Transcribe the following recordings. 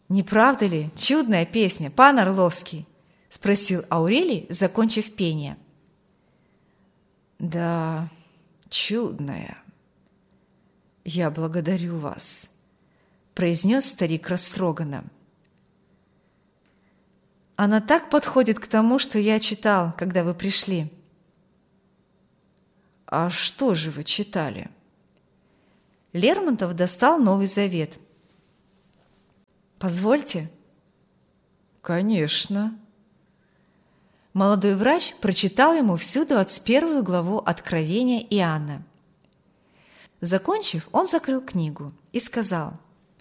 «Не правда ли чудная песня, пан Орловский?» – спросил Аурелий, закончив пение. «Да, чудная. Я благодарю вас», – произнес старик растроганно. «Она так подходит к тому, что я читал, когда вы пришли». «А что же вы читали?» Лермонтов достал Новый Завет. «Позвольте?» «Конечно». Молодой врач прочитал ему всю 21 главу Откровения Иоанна. Закончив, он закрыл книгу и сказал: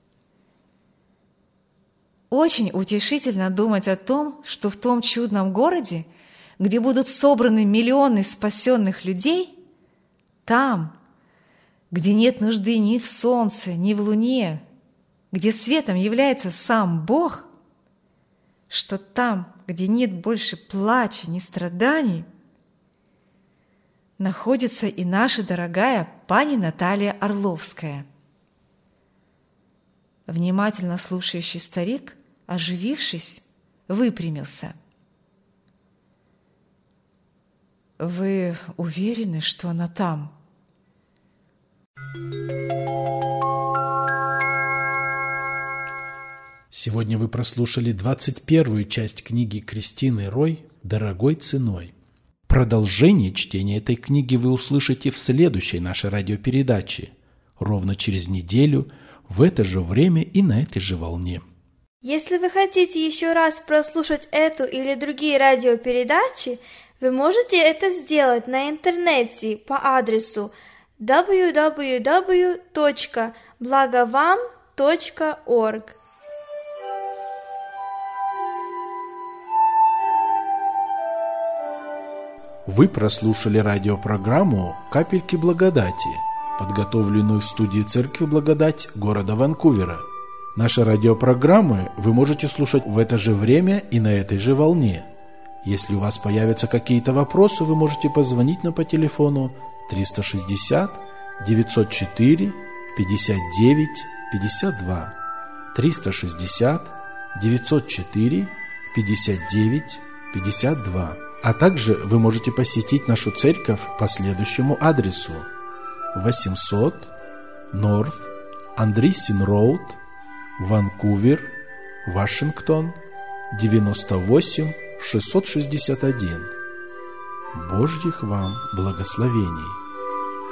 «Очень утешительно думать о том, что в том чудном городе, где будут собраны миллионы спасенных людей, там, где нет нужды ни в солнце, ни в луне, где светом является сам Бог, что там, где нет больше плача, ни страданий, находится и наша дорогая пани Наталья Орловская». Внимательно слушающий старик, оживившись, выпрямился. «Вы уверены, что она там?» Сегодня вы прослушали 21-ю часть книги Кристины Рой «Дорогой ценой». Продолжение чтения этой книги вы услышите в следующей нашей радиопередаче, ровно через неделю, в это же время и на этой же волне. Если вы хотите еще раз прослушать эту или другие радиопередачи, вы можете это сделать на интернете по адресу www.blagovam.org. Вы прослушали радиопрограмму «Капельки благодати», подготовленную в студии Церкви Благодать города Ванкувера. Наши радиопрограммы вы можете слушать в это же время и на этой же волне. Если у вас появятся какие-то вопросы, вы можете позвонить нам по телефону 360 904 59 52, 360 904 59 52. А также вы можете посетить нашу церковь по следующему адресу: 800 North Andreessen Road, Ванкувер, Вашингтон, 98661. Божьих вам благословений!